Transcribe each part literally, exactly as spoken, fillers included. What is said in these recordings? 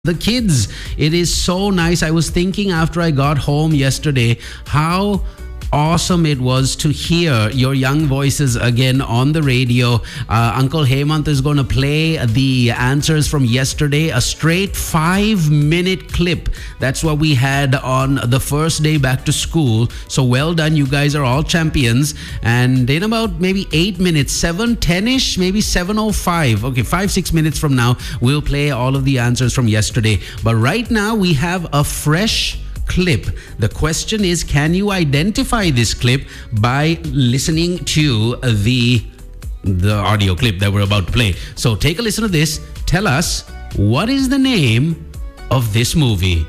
The kids, it is so nice. I was thinking after I got home yesterday how awesome it was to hear your young voices again on the radio. Uh, Uncle Hemant is going to play the answers from yesterday, a straight five minute clip. That's what we had on the first day back to school. So well done. You guys are all champions. And in about maybe eight minutes, seven ten-ish, maybe seven oh five. Okay, five, six minutes from now, we'll play all of the answers from yesterday. But right now, we have a fresh clip. The question is, can you identify this clip by listening to the the audio clip that we're about to play? So take a listen to this. Tell us, what is the name of this movie?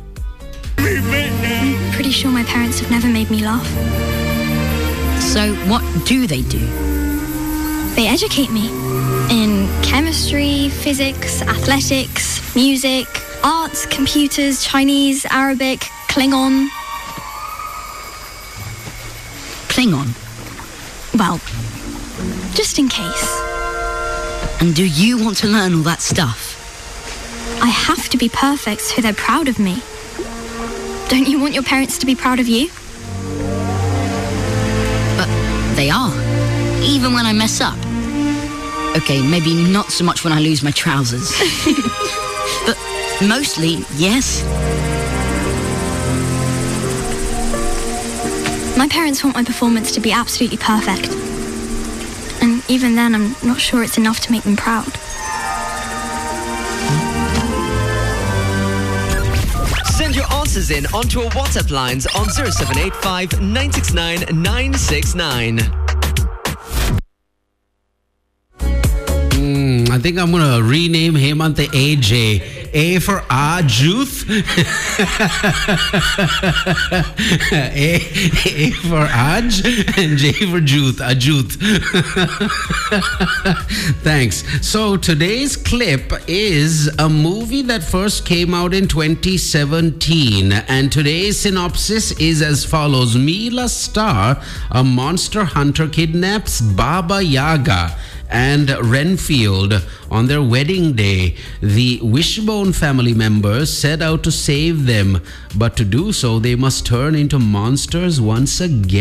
I'm pretty sure my parents have never made me laugh. So what do they do? They educate me in chemistry, physics, athletics, music, arts, computers, Chinese, Arabic, Klingon. Klingon? Well, just in case. And do you want to learn all that stuff? I have to be perfect so they're proud of me. Don't you want your parents to be proud of you? But they are, even when I mess up. Okay, maybe not so much when I lose my trousers. But mostly, yes. My parents want my performance to be absolutely perfect. And even then, I'm not sure it's enough to make them proud. Send your answers in onto our WhatsApp lines on zero seven eight five nine six nine nine six nine. Mm, I think I'm going to rename Hemant the A J. A for Ajuth. A, A for Aj and J for Juth. Ajuth. Thanks. So today's clip is a movie that first came out in twenty seventeen, and today's synopsis is as follows. Mila Star, a monster hunter, kidnaps Baba Yaga and Renfield on their wedding day. The Wishbone family members set out to save them, but to do so, they must turn into monsters once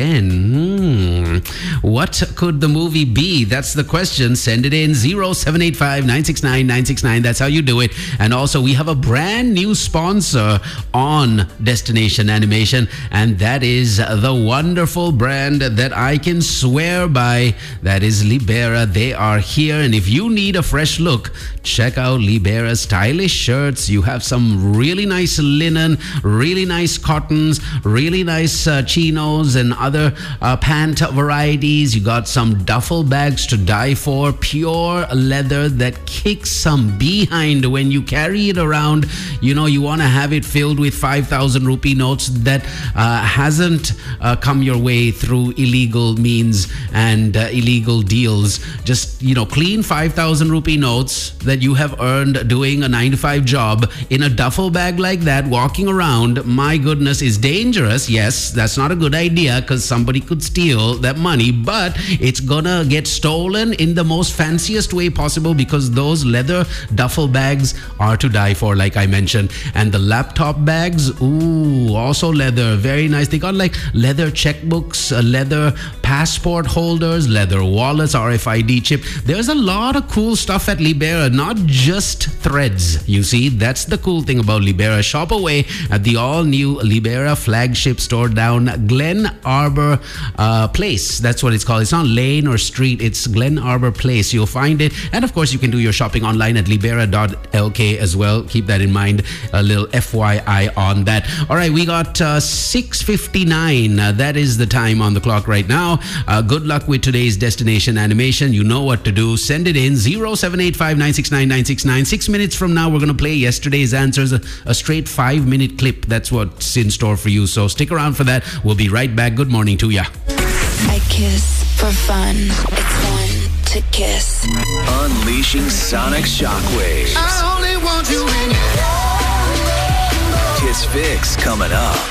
again. Hmm. What could the movie be? That's the question. Send it in zero seven eight five nine six nine nine six nine. That's how you do it. And also, we have a brand new sponsor on Destination Animation, and that is the wonderful brand that I can swear by. That is Libera. They are here, and if you need a fresh look, check out Libera's stylish shirts. You have some really nice linen, really nice cottons, really nice uh, chinos and other uh, pant varieties. You got some duffel bags to die for, pure leather that kicks some behind when you carry it around. You know, you want to have it filled with five thousand rupee notes that uh, hasn't uh, come your way through illegal means and uh, illegal deals. Just, you know, clean five thousand rupee notes that you have earned doing a nine to five job in a duffel bag like that, walking around. My goodness, is dangerous. Yes, that's not a good idea because somebody could steal that money, but it's gonna get stolen in the most fanciest way possible because those leather duffel bags are to die for, like I mentioned. And the laptop bags, ooh, also leather, very nice. They got like leather checkbooks, uh, leather passport holders, leather wallets, R F I D chip. There's a lot of cool stuff at Libera, not just threads. You see, that's the cool thing about Libera. Shop away at the all-new Libera flagship store down Glen Arbor uh, Place. That's what it's called. It's not lane or street. It's Glen Arbor Place. You'll find it. And of course, you can do your shopping online at libera dot L K as well. Keep that in mind. A little F Y I on that. All right, we got uh, six fifty-nine. Uh, that is the time on the clock right now. Uh, good luck with today's Destination Animation. You know what to do. Send it in zero seven eight five nine six nine nine six nine. Six minutes from now, we're going to play yesterday's answers, a, a straight five minute clip. That's what's in store for you. So stick around for that. We'll be right back. Good morning to ya. I kiss for fun. It's fun to kiss. Unleashing sonic shockwaves. I only want you in your Kiss Fix coming up.